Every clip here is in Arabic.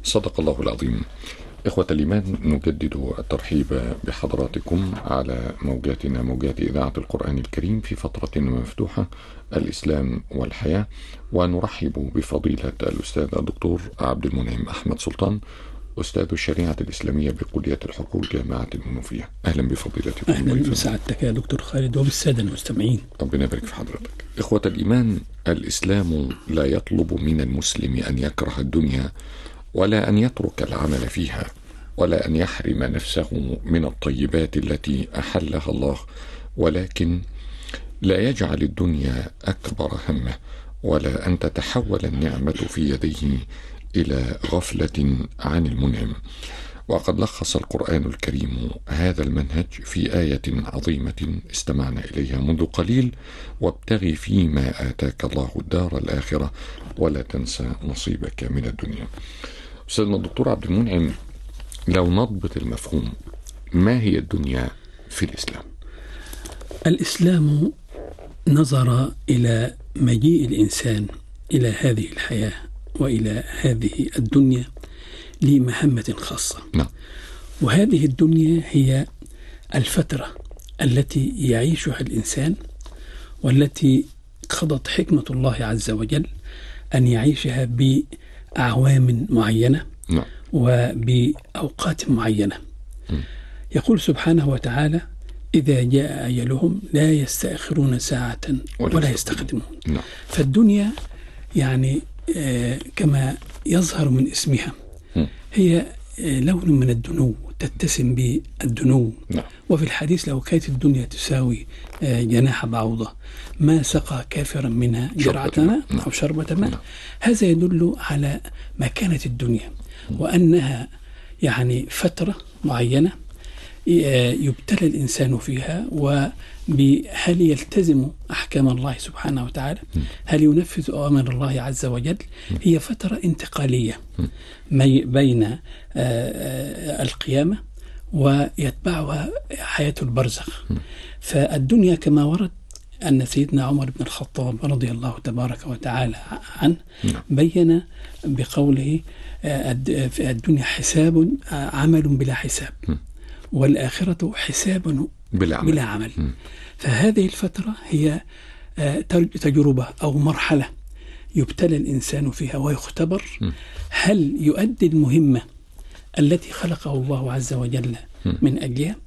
صدق الله العظيم. إخوة الإيمان، نجدد الترحيب بحضراتكم على موجاتنا، موجات إذاعة القرآن الكريم، في فترة مفتوحة الإسلام والحياة، ونرحب بفضيلة الأستاذ الدكتور عبد المنعم أحمد سلطان، أستاذ الشريعة الإسلامية بكلية الحقوق جامعة المنوفية. أهلا بفضيلتكم. أهلا بسعادتك يا دكتور خالد وبالسادة المستمعين. ربنا يبارك في حضرتك. إخوة الإيمان، الإسلام لا يطلب من المسلم أن يكره الدنيا، ولا أن يترك العمل فيها، ولا أن يحرم نفسه من الطيبات التي أحلها الله، ولكن لا يجعل الدنيا أكبر همه، ولا أن تتحول النعمة في يديه إلى غفلة عن المنعم. وقد لخص القرآن الكريم هذا المنهج في آية عظيمة استمعنا إليها منذ قليل: وابتغي فيما آتاك الله الدار الآخرة ولا تنسى نصيبك من الدنيا. أستاذنا الدكتور عبد المنعم، لو نضبط المفهوم، ما هي الدنيا في الإسلام؟ الإسلام نظر إلى مجيء الإنسان إلى هذه الحياة وإلى هذه الدنيا لمهمة خاصة. نعم. وهذه الدنيا هي الفترة التي يعيشها الإنسان، والتي قضت حكمة الله عز وجل أن يعيشها بأعوام معينة. نعم. وبأوقات معينة. يقول سبحانه وتعالى: إذا جاء أجلهم لا يستأخرون ساعة ولا يستقدمون. نعم. فالدنيا يعني كما يظهر من اسمها هي لون من الدنو، تتسم بالدنو. نعم. وفي الحديث: لو كانت الدنيا تساوي جناح بعوضة ما سقى كافرا منها جرعة ماء أو شربة ماء. هذا يدل على مكانة الدنيا، وأنها يعني فترة معينة يبتلى الإنسان فيها، وهل يلتزم أحكام الله سبحانه وتعالى، هل ينفذ أوامر الله عز وجل. هي فترة انتقالية بين القيامة ويتبعها حياة البرزخ. فالدنيا كما ورد أن سيدنا عمر بن الخطاب رضي الله تبارك وتعالى عنه بين بقوله: الدنيا حساب عمل بلا حساب، والآخرة حساب بلا عمل. فهذه الفترة هي تجربة أو مرحلة يبتلى الإنسان فيها ويختبر هل يؤدي المهمة التي خلقه الله عز وجل من أجلها،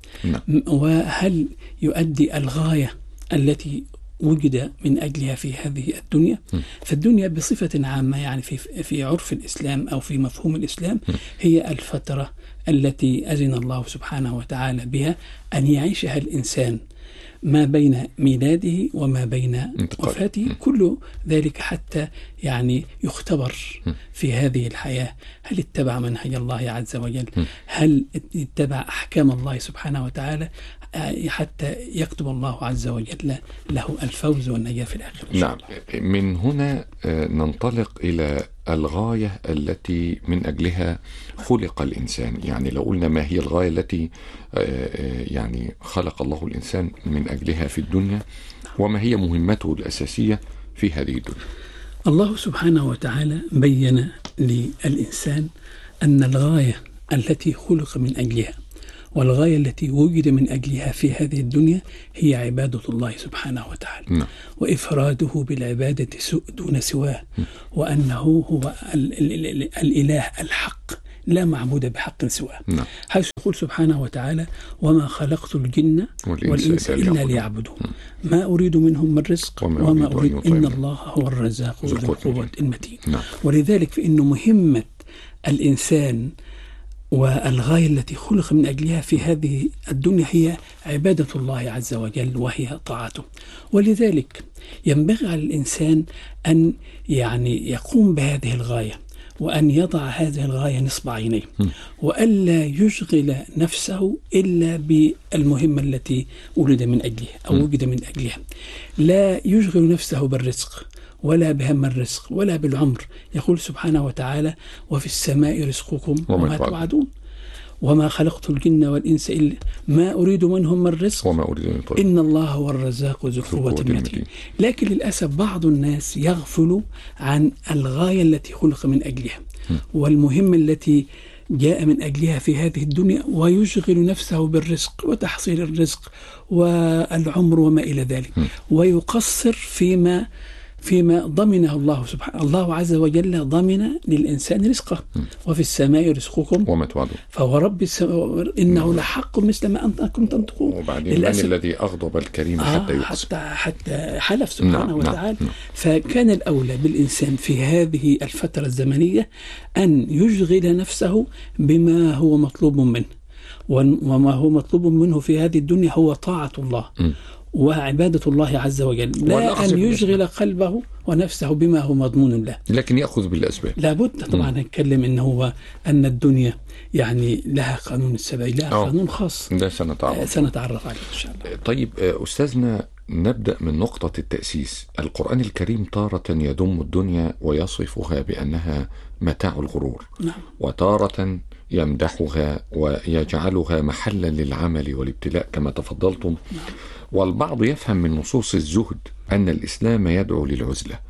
وهل يؤدي الغاية التي وجد من أجلها في هذه الدنيا. فالدنيا بصفة عامة يعني في عرف الإسلام أو في مفهوم الإسلام هي الفترة التي أذن الله سبحانه وتعالى بها أن يعيشها الإنسان ما بين ميلاده وما بين وفاته، كل ذلك حتى يعني يختبر في هذه الحياة هل اتبع منهج الله عز وجل، هل اتبع أحكام الله سبحانه وتعالى، حتى يكتب الله عز وجل له الفوز والنجاة في الآخرة. نعم. من هنا ننطلق إلى الغاية التي من أجلها خلق الإنسان. يعني لو قلنا ما هي الغاية التي يعني خلق الله الإنسان من أجلها في الدنيا، وما هي مهمته الأساسية في هذه الدنيا؟ الله سبحانه وتعالى بين للإنسان أن الغاية التي خلق من أجلها والغاية التي وجد من أجلها في هذه الدنيا هي عبادة الله سبحانه وتعالى. وإفراده بالعبادة دون سواه، وأنه هو الإله الحق لا معبود بحق سواه. حيث يقول سبحانه وتعالى: وما خلقت الجن والإنس إلا ليعبدون ما أريد منهم من رزق وما أريد إن الله هو الرزاق ذو القوة المتين. ولذلك فإن مهمة الإنسان والغاية التي خلق من أجلها في هذه الدنيا هي عبادة الله عز وجل وهي طاعته. ولذلك ينبغي على الإنسان أن يعني يقوم بهذه الغاية، وأن يضع هذه الغاية نصب عينيه، وألا يشغل نفسه إلا بالمهمة التي ولد من أجلها أو وجد من أجلها. لا يشغل نفسه بالرزق ولا بهم الرزق ولا بالعمر. يقول سبحانه وتعالى: وفي السماء رزقكم وما توعدون. وما خلقت الجن والإنس إلا ما أريد منهم من رزق وما أريد أن يطلب. إن الله هو الرزاق ذو القوة المتين. لكن للأسف بعض الناس يغفل عن الغاية التي خلق من أجلها والمهمة التي جاء من أجلها في هذه الدنيا، ويشغل نفسه بالرزق وتحصيل الرزق والعمر وما إلى ذلك، ويقصر فيما ضمنه الله سبحانه. الله عز وجل ضمن للإنسان رزقه، وفي السماء رزقكم وما توعدون، فهو رب السماء إنه لحق مثل ما أنكم تنطقون. وبعدين من الذي أغضب الكريم حتى يقسم، حتى حلف سبحانه وتعالى. فكان الأولى بالإنسان في هذه الفترة الزمنية أن يشغل نفسه بما هو مطلوب منه، وما هو مطلوب منه في هذه الدنيا هو طاعة الله وعبادة الله عز وجل، لا أن يشغل قلبه ونفسه بما هو مضمون له، لكن يأخذ بالأسباب. لابد طبعا نتكلم أن الدنيا يعني لها قانون السبعي، لها قانون خاص، ده سنتعرف عليه إن شاء الله. طيب أستاذنا، نبدأ من نقطة التأسيس. القرآن الكريم تارة يذم الدنيا ويصفها بأنها متاع الغرور، وتارة يمدحها ويجعلها محلا للعمل والابتلاء كما تفضلتم. والبعض يفهم من نصوص الزهد أن الإسلام يدعو للعزلة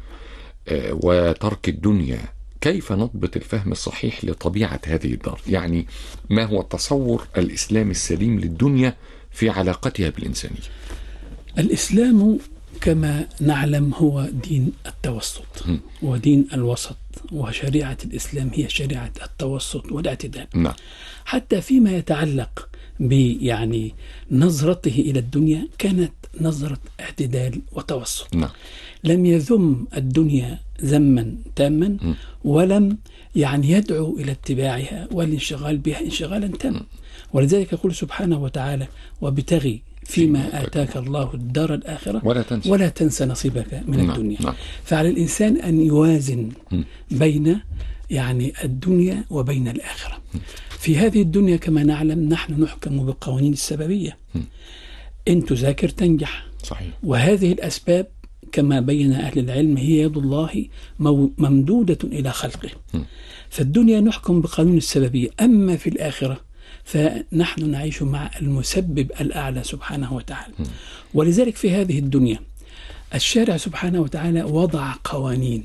وترك الدنيا. كيف نضبط الفهم الصحيح لطبيعة هذه الدار؟ يعني ما هو التصور الإسلامي السليم للدنيا في علاقتها بالإنسانية؟ الإسلام كما نعلم هو دين التوسط ودين الوسط، وشريعة الإسلام هي شريعة التوسط والاعتدال. حتى فيما يتعلق يعني نظرته إلى الدنيا كانت نظرة اعتدال وتوسط. لم يذم الدنيا ذما تاما، ولم يعني يدعو إلى اتباعها والانشغال بها انشغالا تاما. ولذلك يقول سبحانه وتعالى: وابتغي فيما آتاك الله الدار الآخرة ولا تنسى نصيبك من الدنيا. فعلى الإنسان أن يوازن بين يعني الدنيا وبين الآخرة. في هذه الدنيا كما نعلم نحن نحكم بقوانين السببية، إن تذاكر تنجح. صحيح. وهذه الأسباب كما بين أهل العلم هي يد الله ممدودة إلى خلقه. فالدنيا نحكم بقانون السببية، أما في الآخرة فنحن نعيش مع المسبب الأعلى سبحانه وتعالى. ولذلك في هذه الدنيا الشارع سبحانه وتعالى وضع قوانين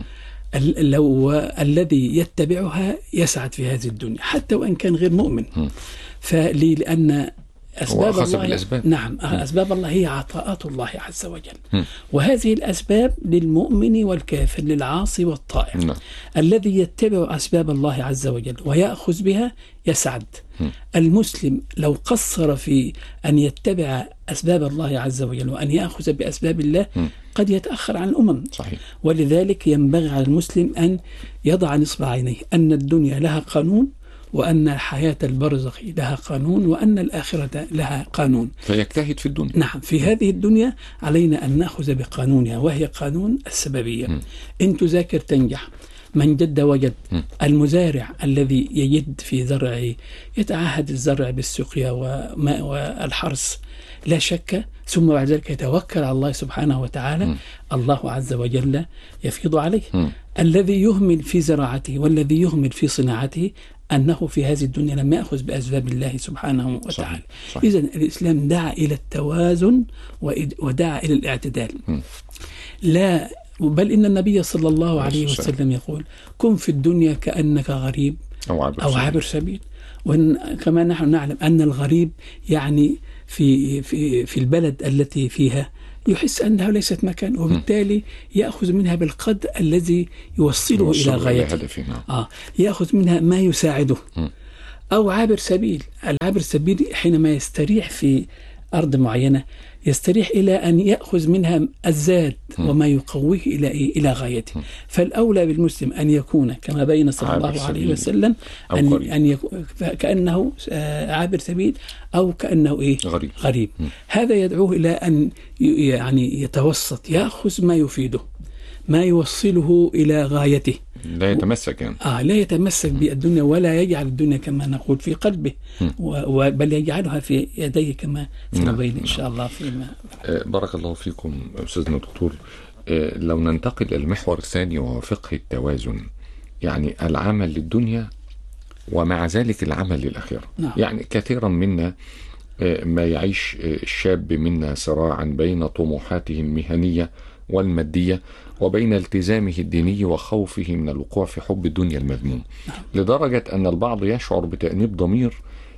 الذي يتبعها يسعد في هذه الدنيا حتى وإن كان غير مؤمن. لأن أسباب الله نعم أسباب الله هي عطاءات الله عز وجل، وهذه الأسباب للمؤمن والكافر، للعاصي والطائع. الذي يتبع أسباب الله عز وجل ويأخذ بها يسعد. المسلم لو قصر في أن يتبع أسباب الله عز وجل وأن يأخذ بأسباب الله قد يتأخر عن الأمم. صحيح. ولذلك ينبغي على المسلم أن يضع نصب عينيه أن الدنيا لها قانون، وأن الحياة البرزخ لها قانون، وأن الآخرة لها قانون، فيجتهد في الدنيا. نعم، في هذه الدنيا علينا أن نأخذ بقانونها، وهي قانون السببية. إن تذاكر تنجح، من جد وجد. المزارع الذي يجد في زرعه يتعهد الزرع بالسقيا والحرث لا شك، ثم بعد ذلك يتوكل على الله سبحانه وتعالى، الله عز وجل يفيض عليه. الذي يهمل في زراعته والذي يهمل في صناعته أنه في هذه الدنيا لم يأخذ بأسباب الله سبحانه وتعالى. إذن الإسلام دعا إلى التوازن ودعا إلى الاعتدال. لا بل إن النبي صلى الله عليه وسلم يقول: كن في الدنيا كأنك غريب أو عابر سبيل. وكما نحن نعلم أن الغريب يعني في البلد التي فيها يحس أنها ليست مكان، وبالتالي يأخذ منها بالقدر الذي يوصله إلى غايته. يأخذ منها ما يساعده. أو عابر سبيل. العابر سبيل حينما يستريح في أرض معينة يستريح إلى أن يأخذ منها الزاد وما يقويه إلى غايته. فالأولى بالمسلم أن يكون كما بين صلى الله عليه وسلم أن يكون كأنه عابر سبيل أو كأنه غريب. هذا يدعوه إلى أن يعني يتوسط، يأخذ ما يفيده، ما يوصله إلى غايته، لا يتمسك يعني. لا يتمسك بالدنيا، ولا يجعل الدنيا كما نقول في قلبه، بل يجعلها في يديه كما سنبين إن شاء الله فيما. بارك الله فيكم أستاذنا الدكتور. لو ننتقل إلى المحور الثاني وهو فقه التوازن، يعني العمل للدنيا ومع ذلك العمل للآخرة. نعم. يعني كثيرا منا ما يعيش الشاب منا صراعا بين طموحاته المهنية والمادية وبين التزامه الديني وخوفه من الوقوع في حب الدنيا المذموم. نعم. لدرجة أن البعض يشعر بتأنيب ضمير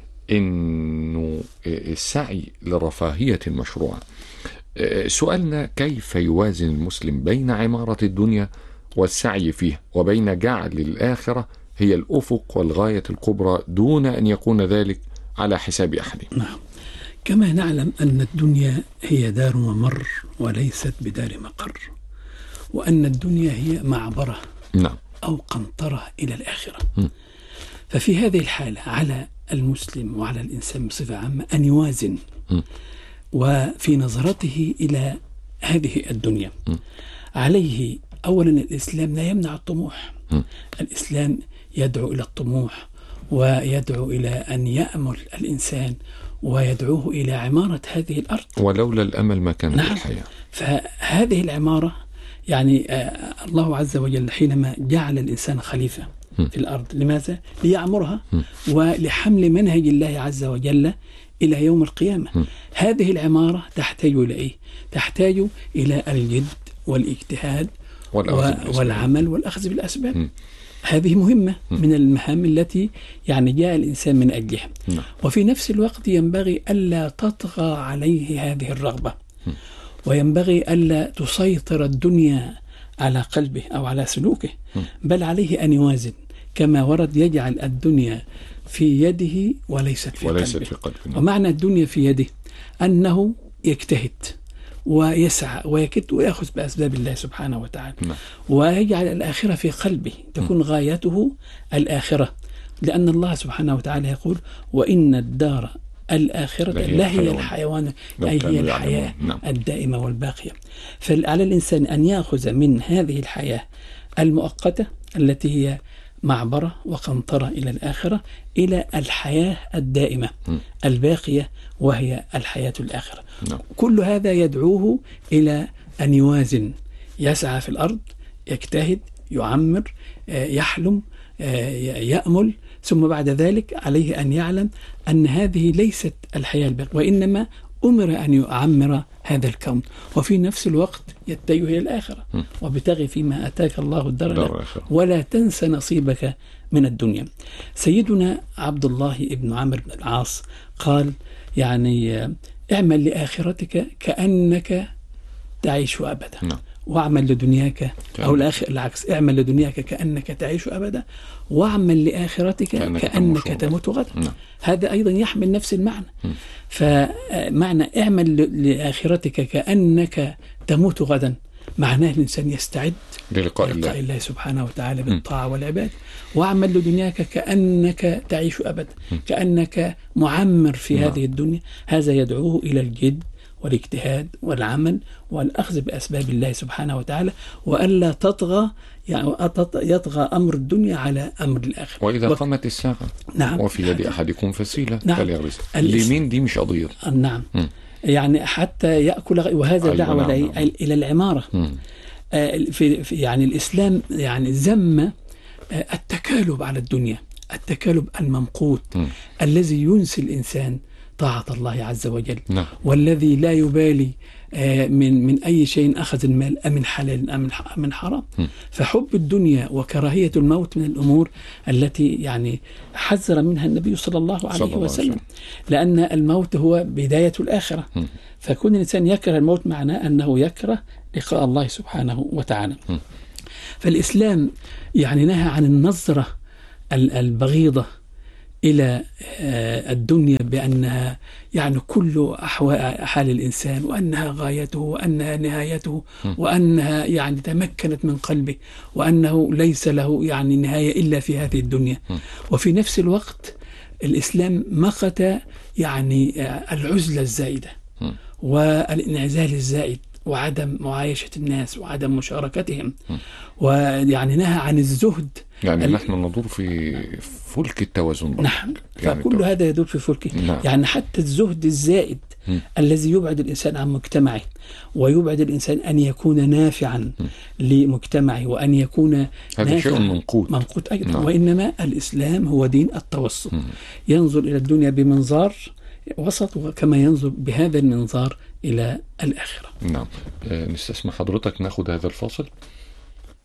إنه السعي لرفاهية مشروعة. سؤالنا: كيف يوازن المسلم بين عمارة الدنيا والسعي فيها وبين جعل الآخرة هي الأفق والغاية الكبرى دون أن يكون ذلك على حساب أحد؟ نعم. كما نعلم أن الدنيا هي دار ممر وليست بدار مقر، وأن الدنيا هي معبرة نعم. أو قنطرة إلى الآخرة. ففي هذه الحالة على المسلم وعلى الإنسان بصفة عامة أن يوازن وفي نظرته إلى هذه الدنيا. عليه أولا الإسلام لا يمنع الطموح. الإسلام يدعو إلى الطموح ويدعو إلى أن يأمل الإنسان ويدعوه إلى عمارة هذه الأرض. ولولا الأمل ما كانت نعم. الحياة. فهذه العمارة يعني الله عز وجل حينما جعل الإنسان خليفة في الأرض، لماذا؟ ليعمرها ولحمل منهج الله عز وجل إلى يوم القيامة. هذه العمارة تحتاج إلى إيه؟ تحتاج إلى الجد والاجتهاد والعمل والأخذ بالأسباب. هذه مهمة من المهام التي يعني جاء الإنسان من أجلها. وفي نفس الوقت ينبغي ألا تطغى عليه هذه الرغبة، وينبغي ألا تسيطر الدنيا على قلبه أو على سلوكه، بل عليه أن يوازن كما ورد: يجعل الدنيا في يده وليست في قلبه. ومعنى الدنيا في يده أنه يجتهد ويسعى ويكد ويأخذ بأسباب الله سبحانه وتعالى، ويجعل الآخرة في قلبه، تكون غايته الآخرة، لأن الله سبحانه وتعالى يقول: وإن الدار الآخرة لهي الحيوان، أي هي الحياة الدائمة والباقية. فعلى الإنسان أن يأخذ من هذه الحياة المؤقتة التي هي معبرة وقنطرة إلى الآخرة إلى الحياة الدائمة الباقية وهي الحياة الآخرة. كل هذا يدعوه إلى أن يوازن، يسعى في الأرض، يجتهد، يعمر، يحلم، يأمل، ثم بعد ذلك عليه أن يعلم أن هذه ليست الحياة الباقية، وإنما أمر أن يعمر هذا الكون، وفي نفس الوقت يتجه إلى الآخرة وابتغي فيما أتاك الله الدار الآخرة ولا تنس نصيبك من الدنيا. سيدنا عبد الله بن عمرو بن العاص قال يعني: اعمل لآخرتك كأنك تعيش أبدا، واعمل لدنياك، أو العكس، اعمل لدنياك كأنك تعيش أبدا، واعمل لآخرتك كأنك تموت غدا. هذا أيضا يحمل نفس المعنى. فمعنى اعمل لآخرتك كأنك تموت غدا معناه الإنسان يستعد للقاء الله سبحانه وتعالى بالطاعة والعبادة. واعمل لدنياك كأنك تعيش أبدا، كأنك معمر في هذه الدنيا. هذا يدعوه إلى الجد والاجتهاد والعمل والأخذ بأسباب الله سبحانه وتعالى، وألا تطغى، يعني يطغى أمر الدنيا على أمر الآخرة. وإذا قامت الساعة وفي يد أحدكم فسيلة فليغرس. اليمين دي مش قضية. نعم. يعني حتى يأكل، وهذا دعوة إلى العمارة. في يعني الإسلام يعني ذم التكالب على الدنيا، التكالب الممقوت الذي ينسي الإنسان طاعة الله عز وجل، والذي لا يبالي من أي شيء أخذ المال أمن حلال أم من حرام. فحب الدنيا وكراهية الموت من الأمور التي يعني حذر منها النبي صلى الله عليه وسلم، لأن الموت هو بداية الآخرة. فكون الإنسان يكره الموت معناه أنه يكره لقاء الله سبحانه وتعالى. فالإسلام يعني نهى عن النظرة البغيضة إلى الدنيا بأنها يعني كل حال الإنسان، وأنها غايته وأنها نهايته، وأنها يعني تمكنت من قلبه، وأنه ليس له يعني نهاية إلا في هذه الدنيا. وفي نفس الوقت الإسلام مقت يعني العزلة الزائدة والانعزال الزائد وعدم معايشة الناس وعدم مشاركتهم، ويعني نهى عن الزهد يعني نحن ندور في فلك التوازن. نعم، يعني فكل هذا يدور في فلك. نعم. يعني حتى الزهد الزائد الذي يبعد الإنسان عن مجتمعه، ويبعد الإنسان أن يكون نافعا لمجتمعه، وأن يكون هذا شيء منقوط أيضا. نعم. وإنما الإسلام هو دين التوسط، ينظر إلى الدنيا بمنظار وسط، وكما ينظر بهذا المنظار إلى الآخرة. نعم. نستسمح حضرتك نأخذ هذا الفاصل.